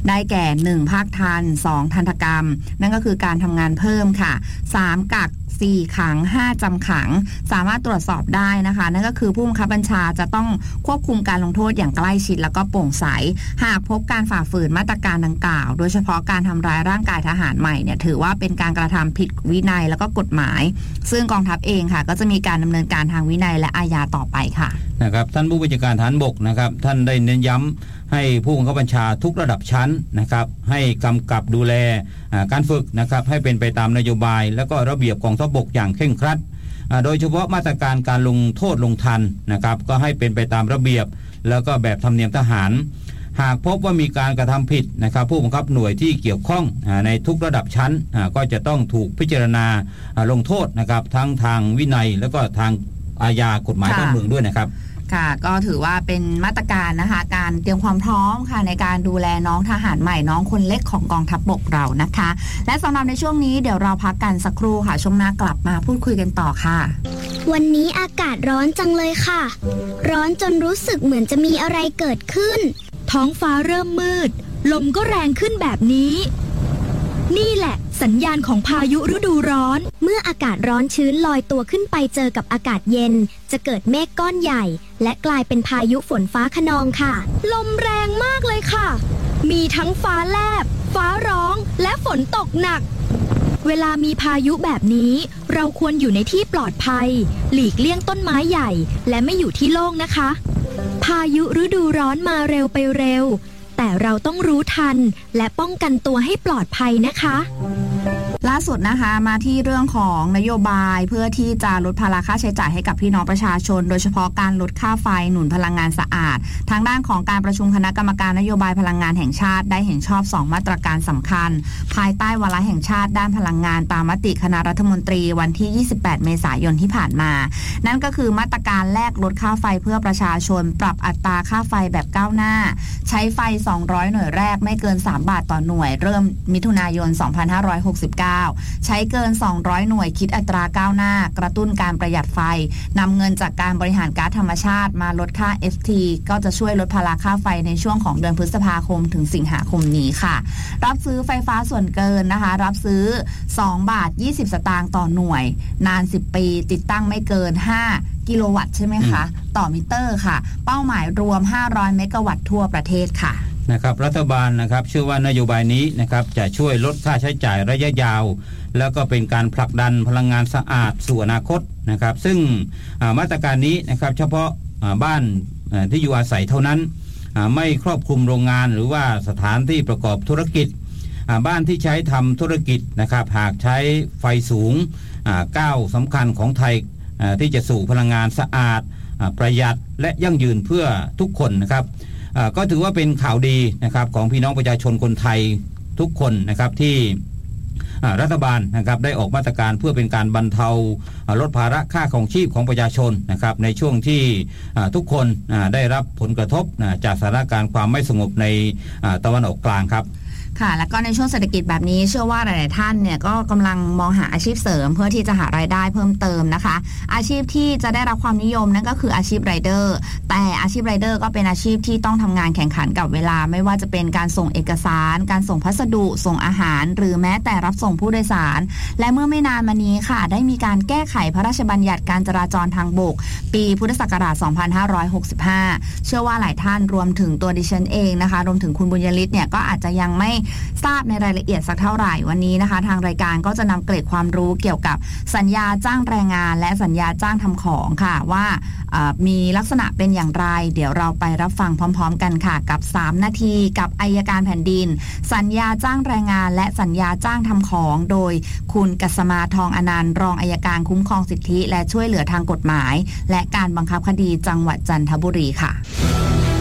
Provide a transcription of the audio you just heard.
ได้แก่1ภาคทัน2ทันตกรรมนั่นก็คือการทำงานเพิ่มค่ะ3กัก4ขัง5จำขังสามารถตรวจสอบได้นะคะนั่นก็คือผู้บังคับบัญชาจะต้องควบคุมการลงโทษอย่างใกล้ชิดแล้วก็โปร่งใสหากพบการฝ่าฝืนมาตรการดังกล่าวโดยเฉพาะการทำร้ายร่างกายทหารใหม่เนี่ยถือว่าเป็นการกระทำผิดวินัยแล้วก็กฎหมายซึ่งกองทัพเองค่ะก็จะมีการดำเนินการทางวินัยและอาญาต่อไปค่ะนะครับท่านผู้บัญชาการทหารบกนะครับท่านได้เน้นย้ำให้ผู้บังคับบัญชาทุกระดับชั้นนะครับให้กำกับดูแลการฝึกนะครับให้เป็นไปตามนโยบายและก็ระเบียบกองทัพบกอย่างเคร่งครัดโดยเฉพาะมาตรการการลงโทษลงทันนะครับก็ให้เป็นไปตามระเบียบแล้วก็แบบธรรมเนียมทหารหากพบว่ามีการกระทำผิดนะครับผู้บังคับหน่วยที่เกี่ยวข้องในทุกระดับชั้นก็จะต้องถูกพิจารณาลงโทษนะครับทั้งทางวินัยแล้วก็ทางอาญากฎหมายบ้านเมืองด้วยนะครับค่ะก็ถือว่าเป็นมาตรการนะคะการเตรียมความพร้อมค่ะในการดูแลน้องทหารใหม่น้องคนเล็กของกองทัพบกเรานะคะและสำหรับในช่วงนี้เดี๋ยวเราพักกันสักครู่ค่ะช่วงหน้ากลับมาพูดคุยกันต่อค่ะวันนี้อากาศร้อนจังเลยค่ะร้อนจนรู้สึกเหมือนจะมีอะไรเกิดขึ้นท้องฟ้าเริ่มมืดลมก็แรงขึ้นแบบนี้นี่แหละสัญญาณของพายุฤดูร้อนเมื่ออากาศร้อนชื้นลอยตัวขึ้นไปเจอกับอากาศเย็นจะเกิดเมฆก้อนใหญ่และกลายเป็นพายุฝนฟ้าคะนองค่ะลมแรงมากเลยค่ะมีทั้งฟ้าแลบฟ้าร้องและฝนตกหนักเวลามีพายุแบบนี้เราควรอยู่ในที่ปลอดภัยหลีกเลี่ยงต้นไม้ใหญ่และไม่อยู่ที่โล่งนะคะพายุฤดูร้อนมาเร็วไปเร็วแต่เราต้องรู้ทันและป้องกันตัวให้ปลอดภัยนะคะล่าสุดนะคะมาที่เรื่องของนโยบายเพื่อที่จะลดภาระค่าใช้จ่ายให้กับพี่น้องประชาชนโดยเฉพาะการลดค่าไฟหนุนพลังงานสะอาดทางด้านของการประชุมคณะกรรมการนโยบายพลังงานแห่งชาติได้เห็นชอบ2มาตรการสำคัญภายใต้วาระแห่งชาติด้านพลังงานตามมติคณะรัฐมนตรีวันที่28เมษายนที่ผ่านมานั่นก็คือมาตรการแลกลดค่าไฟเพื่อประชาชนปรับอัตราค่าไฟแบบก้าวหน้าใช้ไฟ200หน่วยแรกไม่เกิน3บาทต่อหน่วยเริ่มมิถุนายน2569ใช้เกิน200หน่วยคิดอัตราก้าวหน้ากระตุ้นการประหยัดไฟนำเงินจากการบริหารก๊าซธรรมชาติมาลดค่า FT ก็จะช่วยลดภาระค่าไฟในช่วงของเดือนพฤษภาคมถึงสิงหาคมนี้ค่ะรับซื้อไฟฟ้าส่วนเกินนะคะรับซื้อ2บาท20สตางค์ต่อหน่วยนาน10ปีติดตั้งไม่เกิน5กิโลวัตต์ใช่ไหมคะต่อมิเตอร์ค่ะเป้าหมายรวม500เมกะวัตต์ทั่วประเทศค่ะนะครับรัฐบาลนะครับเชื่อว่านโยบายนี้นะครับจะช่วยลดค่าใช้จ่ายระยะยาวแล้วก็เป็นการผลักดันพลังงานสะอาดสู่อนาคตนะครับซึ่งมาตรการนี้นะครับเฉพาะบ้านที่อยู่อาศัยเท่านั้นไม่ครอบคลุมโรงงานหรือว่าสถานที่ประกอบธุรกิจบ้านที่ใช้ทำธุรกิจนะครับหากใช้ไฟสูงก้าวสำคัญของไทยที่จะสู่พลังงานสะอาดประหยัดและยั่งยืนเพื่อทุกคนนะครับก็ถือว่าเป็นข่าวดีนะครับของพี่น้องประชาชนคนไทยทุกคนนะครับที่รัฐบาลนะครับได้ออกมาตรการเพื่อเป็นการบรรเทาลดภาระค่าครองชีพของประชาชนนะครับในช่วงที่ทุกคนได้รับผลกระทบจากสถานการณ์ความไม่สงบในตะวันออกกลางครับค่ะแล้วก็ในช่วงเศรษฐกิจแบบนี้เชื่อว่าหลายๆท่านเนี่ยก็กำลังมองหาอาชีพเสริมเพื่อที่จะหารายได้เพิ่มเติมนะคะอาชีพที่จะได้รับความนิยมนั่นก็คืออาชีพไรเดอร์แต่อาชีพไรเดอร์ก็เป็นอาชีพที่ต้องทำงานแข่งขันกับเวลาไม่ว่าจะเป็นการส่งเอกสารการส่งพัสดุส่งอาหารหรือแม้แต่รับส่งผู้โดยสารและเมื่อไม่นานมานี้ค่ะได้มีการแก้ไขพระราชบัญญัติการจราจรทางบกปีพุทธศักราช2565เชื่อว่าหลายท่านรวมถึงตัวดิฉันเองนะคะรวมถึงคุณบุญยฤทธิ์เนี่ยก็อาจจะยังไม่ทราบในรายละเอียดสักเท่าไหร่วันนี้นะคะทางรายการก็จะนำเกร็ดความรู้เกี่ยวกับสัญญาจ้างแรงงานและสัญญาจ้างทำของค่ะว่ามีลักษณะเป็นอย่างไรเดี๋ยวเราไปรับฟังพร้อมๆกันค่ะกับ3นาทีกับอัยการแผ่นดินสัญญาจ้างแรงงานและสัญญาจ้างทำของโดยคุณกัสมาทองอนันต์รองอัยการคุ้มครองสิทธิและช่วยเหลือทางกฎหมายและการบังคับคดีจังหวัดจันทบุรีค่ะ